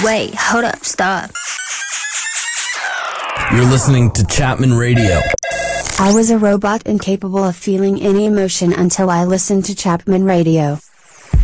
Wait, hold up, stop. You're listening to Chapman Radio. I was a robot incapable of feeling any emotion until I listened to Chapman Radio.